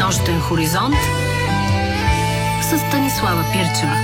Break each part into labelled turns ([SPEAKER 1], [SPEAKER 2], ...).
[SPEAKER 1] Нощен хоризонт с Станислава Пирчева.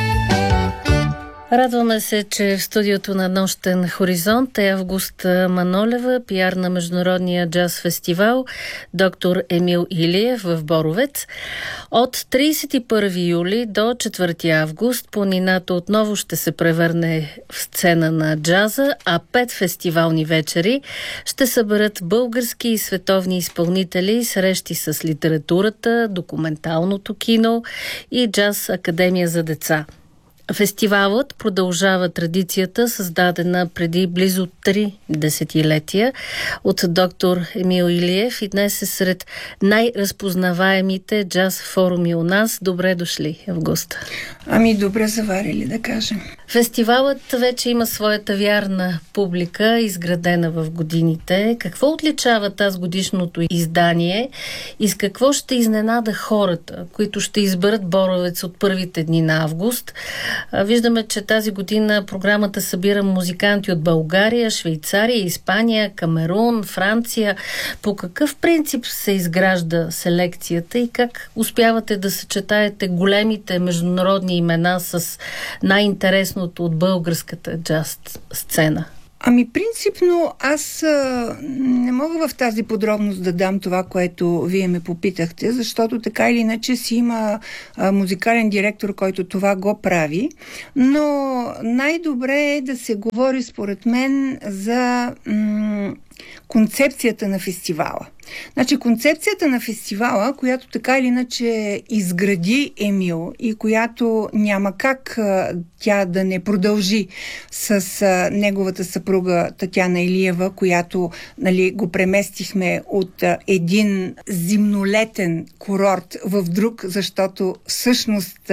[SPEAKER 2] Радваме се, че в студиото на Нощен хоризонт е Августа Манолева, пиар на Международния джаз фестивал доктор Емил Илиев в Боровец. От 31 юли до 4 август планината отново ще се превърне в сцена на джаза, а 5 фестивални вечери ще съберат български и световни изпълнители, срещи с литературата, документалното кино и джаз академия за деца. Фестивалът продължава традицията, създадена преди близо 3 десетилетия от доктор Емил Илиев, и днес е сред най-разпознаваемите джаз форуми у нас. Добре дошли, Августа.
[SPEAKER 3] Добре заварили, да кажем.
[SPEAKER 2] Фестивалът вече има своята вярна публика, изградена в годините. Какво отличава тази годишното издание и с какво ще изненада хората, които ще изберат Боровец от първите дни на август? Виждаме, че тази година програмата събира музиканти от България, Швейцария, Испания, Камерун, Франция. По какъв принцип се изгражда селекцията и как успявате да съчетаете големите международни имена с най-интересното от българската джаз сцена?
[SPEAKER 3] Принципно аз не мога в тази подробност да дам това, което вие ме попитахте, защото така или иначе си има музикален директор, който това го прави, но най-добре е да се говори според мен за концепцията на фестивала. Концепцията на фестивала, която така или иначе изгради Емил и която няма как тя да не продължи с неговата съпруга Татяна Илиева, която го преместихме от един зимнолетен курорт в друг, защото всъщност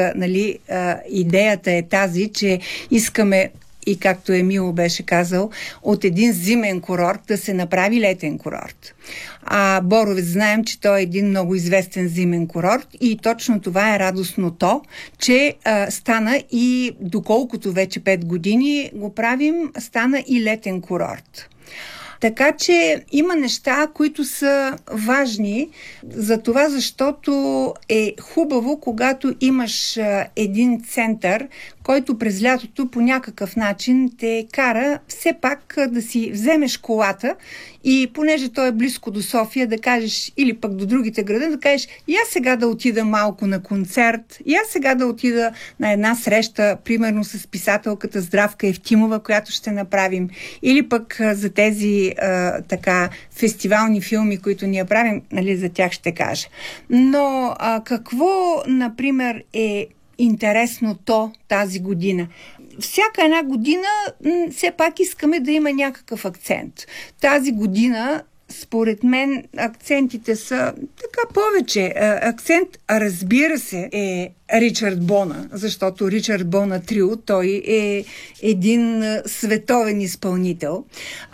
[SPEAKER 3] идеята е тази, че искаме, и както Емил беше казал, от един зимен курорт да се направи летен курорт. Боровец знаем, че той е един много известен зимен курорт и точно това е радостното, че стана и доколкото вече 5 години го правим, стана и летен курорт. Така че има неща, които са важни за това, защото е хубаво, когато имаш един център, който през лятото по някакъв начин те кара все пак да си вземеш колата и понеже той е близко до София, да кажеш, или пък до другите града, да кажеш, я сега да отида малко на концерт, я сега да отида на една среща, примерно с писателката Здравка Евтимова, която ще направим, или пък за тези фестивални филми, които ние правим, за тях ще кажа. Но какво, например, е интересното тази година? Всяка една година все пак искаме да има някакъв акцент. Тази година, според мен, акцентите са повече. Акцент, разбира се, е Ричард Бона, защото Ричард Бона Трио, той е един световен изпълнител.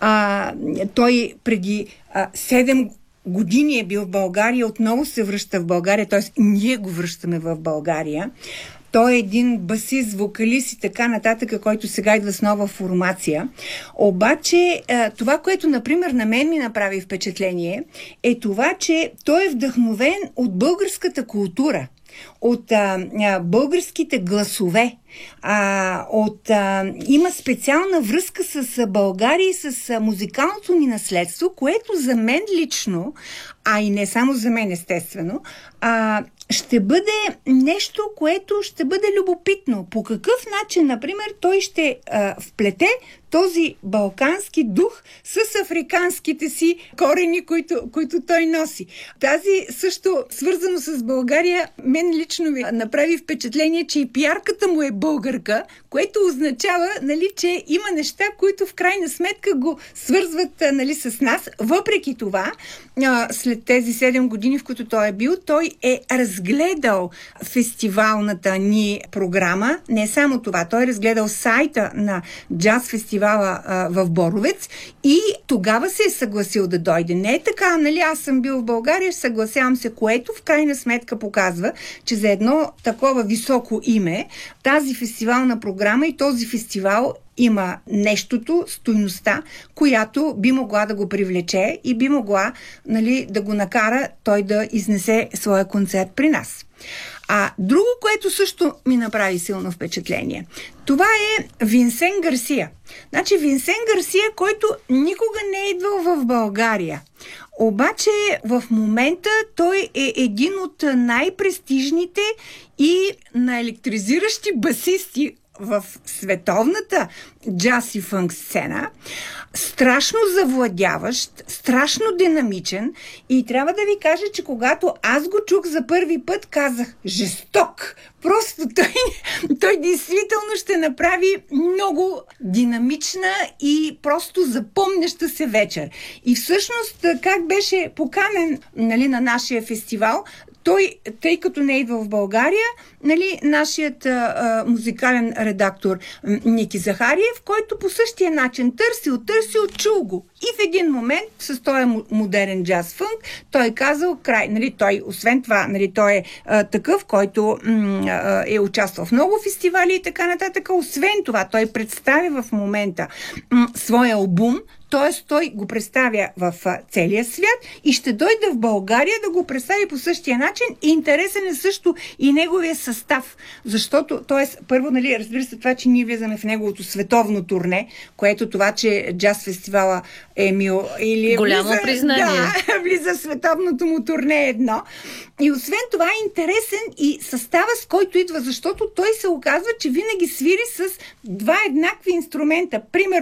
[SPEAKER 3] Той преди 7 години е бил в България, отново се връща в България, т.е. ние го връщаме в България. Той е един басист, вокалист и така нататък, който сега идва с нова формация. Обаче това, което, например, на мен ми направи впечатление, е това, че той е вдъхновен от българската култура, от българските гласове, има специална връзка с България и с музикалното ни наследство, което за мен лично, и не само за мен естествено, ще бъде нещо, което ще бъде любопитно. По какъв начин, например, той ще вплете този балкански дух с африканските си корени, които той носи. Тази също, свързано с България, мен лично ми направи впечатление, че и пиарката му е българка, което означава, че има неща, които в крайна сметка го свързват с нас. Въпреки това, след тези 7 години, в които той е бил, той е разгледал фестивалната ни програма. Не само това, той е разгледал сайта на джаз фестивала в Боровец и тогава се е съгласил да дойде. Не е така, аз съм бил в България, съгласявам се, което в крайна сметка показва, че за едно такова високо име, тази фестивална програма и този фестивал има нещото, стойността, която би могла да го привлече и би могла, нали, да го накара той да изнесе своя концерт при нас. А друго, което също ми направи силно впечатление, това е Винсен Гарсия. Значи Винсен Гарсия, който никога не е идвал в България. Обаче в момента той е един от най-престижните и наелектризиращи басисти в световната джаз и фънк сцена, страшно завладяващ, страшно динамичен, и трябва да ви кажа, че когато аз го чух за първи път, казах жесток. Просто той действително ще направи много динамична и просто запомняща се вечер. И всъщност как беше поканен, нали, на нашия фестивал, той, тъй като не идва в България, нали, нашият музикален редактор Ники Захариев, който по същия начин търсил, чул го. И в един момент с този модерен джаз фънк той казал край. Нали, той, освен това, нали, той е такъв, който е участвал в много фестивали и така нататък. Освен това, той представя в момента своя албум, т.е. той го представя в целия свят и ще дойде в България да го представи по същия начин. И интересен е също и неговия състав. Защото, т.е. първо, нали, разбира се, това, че ние влизаме в неговото световно турне, което това, че джаз фестивала Емил или
[SPEAKER 2] голямо признание.
[SPEAKER 3] Да, влиза в световното му турне едно. И освен това е интересен и състава, с който идва, защото той се оказва, че винаги свири с два еднакви инструмента. Примерно